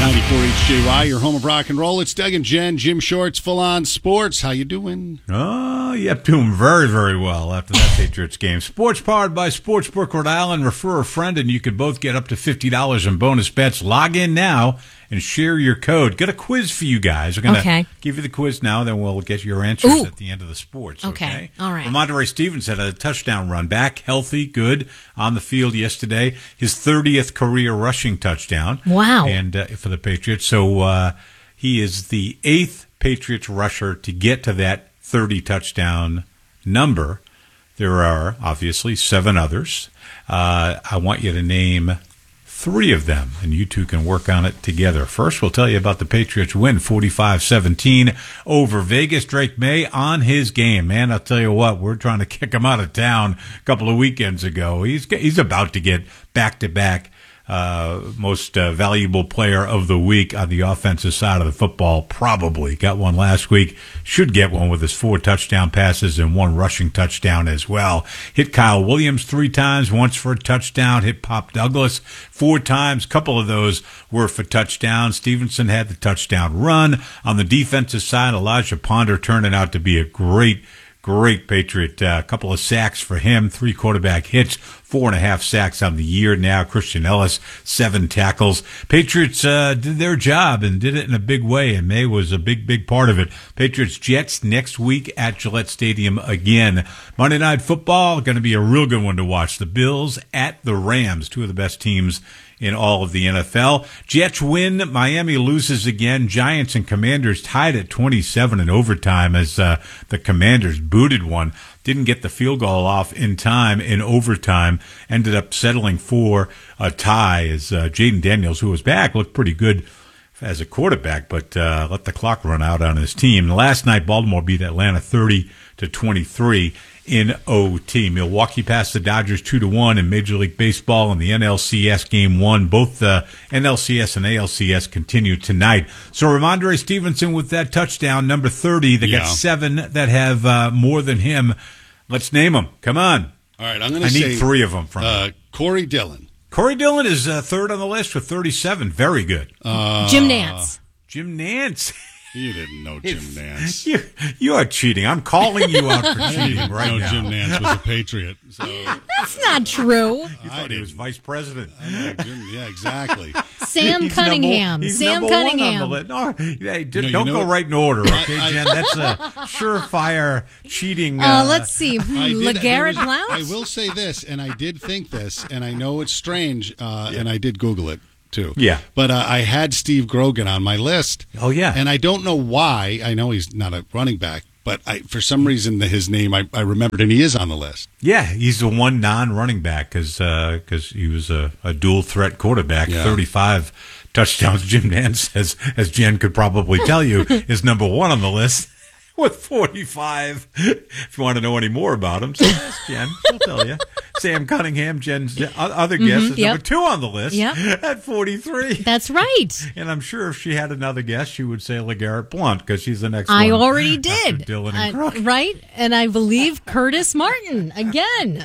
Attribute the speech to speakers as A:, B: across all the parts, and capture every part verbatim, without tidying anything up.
A: ninety-four H J Y, your home of rock and roll. It's Doug and Jen, Jim Shorts, Full On Sports. How you doing?
B: Oh, yep, doing very, very well after that Patriots game. Sports powered by Sportsbook Rhode Island. Refer a friend, and you could both get up to fifty dollars in bonus bets. Log in now and share your code. Got a quiz for you guys. We're going to
C: okay.
B: give you the quiz now, then we'll get your answers
C: Ooh.
B: at the end of the sports.
C: Okay,
B: okay?
C: all right.
B: Ramondre Stevenson had a touchdown run back, healthy, good, on the field yesterday. His thirtieth career rushing touchdown.
C: Wow.
B: And uh, for the Patriots. So uh, he is the eighth Patriots rusher to get to that thirty touchdown number. There are, obviously, seven others. Uh, I want you to name three of them, and you two can work on it together. First, we'll tell you about the Patriots win forty-five seventeen over Vegas. Drake May on his game. Man, I'll tell you what, we're trying to kick him out of town a couple of weekends ago. He's he's about to get back-to-back Uh, most uh, valuable player of the week on the offensive side of the football. Probably got one last week. Should get one with his four touchdown passes and one rushing touchdown as well. Hit Kyle Williams three times, once for a touchdown. Hit Pop Douglas four times. Couple of those were for touchdowns. Stevenson had the touchdown run. On the defensive side, Elijah Ponder turning out to be a great Great Patriot. A uh, couple of sacks for him, three quarterback hits, four and a half sacks on the year now. Christian Ellis, seven tackles. Patriots uh, did their job and did it in a big way, and May was a big, big part of it. Patriots Jets next week at Gillette Stadium again. Monday Night Football, going to be a real good one to watch. The Bills at the Rams, two of the best teams in all of the N F L. Jets win. Miami loses again. Giants and Commanders tied at twenty-seven in overtime as uh, the Commanders booted one. Didn't get the field goal off in time in overtime. Ended up settling for a tie as uh, Jaden Daniels, who was back, looked pretty good as a quarterback, but uh, let the clock run out on his team. Last night, Baltimore beat Atlanta thirty to twenty-three in O T. Milwaukee passed the Dodgers two to one in Major League Baseball in the N L C S Game one. Both the N L C S and A L C S continue tonight. So Ramondre Stevenson with that touchdown, number thirty. They
A: yeah.
B: got seven that have uh, more than him. Let's name them. Come on.
A: All right, I'm going to
B: I
A: say
B: need three of them from
A: uh,
B: him.
A: Corey Dillon.
B: Corey Dillon is uh, third on the list with thirty-seven. Very good.
A: Uh,
C: Jim Nance.
B: Jim Nance.
A: You didn't know Jim Nance.
B: You, you are cheating. I'm calling you out for cheating right
A: no,
B: now.
A: Jim Nance was a Patriot. So
C: That's not true.
B: You thought he was vice president.
A: I know, Jim, yeah, exactly.
C: Sam
B: He's
C: Cunningham.
B: Number, he's
C: Sam
B: number
C: Cunningham.
B: One on the list. No, hey, d-
A: No, you
B: don't
A: know
B: go
A: what?
B: right in order, okay,
A: I- I-
B: Jen? That's a surefire cheating.
C: Uh,
B: Uh,
C: let's see.
A: I did-
C: LeGarrette
A: there was-
C: Blount?
A: I will say this, and I did think this, and I know it's strange, uh, and I did Google it too.
B: Yeah.
A: But uh, I had Steve Grogan on my list.
B: Oh, yeah.
A: And I don't know why. I know he's not a running back, but I, for some reason, the, his name I, I remembered, and he is on the list.
B: Yeah, he's the one non-running back because uh, he was a, a dual-threat quarterback,
A: Yeah.
B: thirty-five touchdowns. Jim Nance, as, as Jen could probably tell you, is number one on the list with forty-five. If you want to know any more about him, so ask Jen. She'll tell you. Sam Cunningham, Jen's other guest,
C: Mhm,
B: is
C: yep.
B: number two on the list
C: Yep.
B: at forty-three.
C: That's right.
B: And I'm sure if she had another guest, she would say LeGarrette Blount because she's the next
C: I
B: one.
C: already
B: after
C: did.
B: Dylan and
C: Uh,
B: Crook.
C: right? And I believe Curtis Martin again.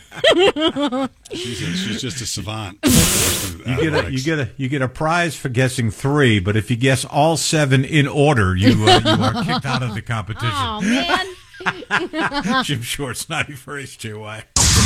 A: She's, a, she's just a savant.
B: You get a you get a you get a prize for guessing three, but if you guess all seven in order, you uh, you are kicked out of the competition.
C: Oh, man.
B: Jim Shorts, ninety-four H J Y.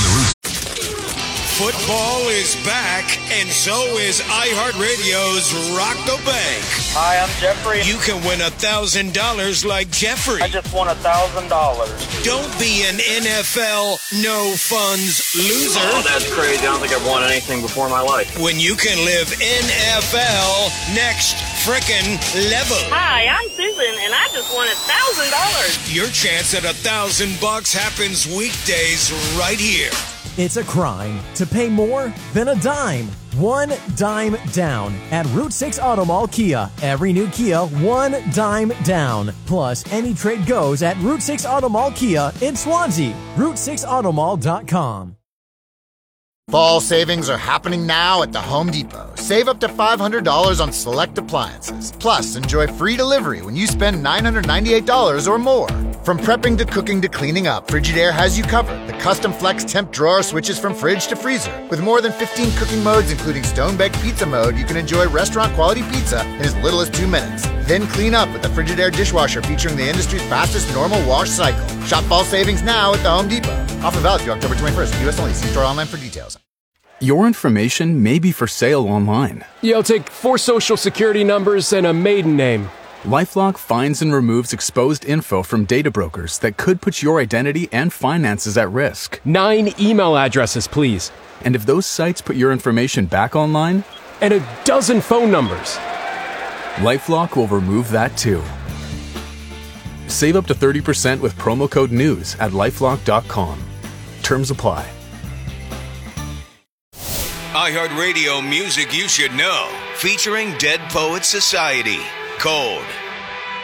D: Football is back, and so is iHeartRadio's Rock the Bank.
E: Hi, I'm Jeffrey.
D: You can win one thousand dollars like Jeffrey.
E: I just won one thousand dollars.
D: Don't be an N F L no-funds loser
E: Oh, that's crazy. I don't think I've won anything before in my life.
D: when you can live N F L next frickin' level.
F: Hi, I'm Susan, and I just won one thousand dollars.
D: Your chance at a thousand bucks happens weekdays right here.
G: It's a crime to pay more than a dime. One dime down at Route six Auto Mall Kia. Every new Kia, one dime down. Plus, any trade goes at Route six Auto Mall Kia in Swansea. Route six auto mall dot com.
H: Fall savings are happening now at the Home Depot. Save up to five hundred dollars on select appliances. Plus, enjoy free delivery when you spend nine hundred ninety-eight dollars or more. From prepping to cooking to cleaning up, Frigidaire has you covered. The custom flex temp drawer switches from fridge to freezer. With more than fifteen cooking modes, including stone-baked pizza mode, you can enjoy restaurant-quality pizza in as little as two minutes. Then clean up with the Frigidaire dishwasher featuring the industry's fastest normal wash cycle. Shop fall savings now at the Home Depot. Offer valid through October twenty-first. U S only. See store online for details.
I: Your information may be for sale online.
J: Yeah, I'll take four social security numbers and a maiden name.
I: LifeLock finds and removes exposed info from data brokers that could put your identity and finances at risk.
J: Nine email addresses, please.
I: And if those sites put your information back online?
J: And a dozen phone numbers.
I: LifeLock will remove that too. Save up to thirty percent with promo code NEWS at lifelock dot com. Terms apply.
D: iHeartRadio music you should know, featuring Dead Poets Society. Cold,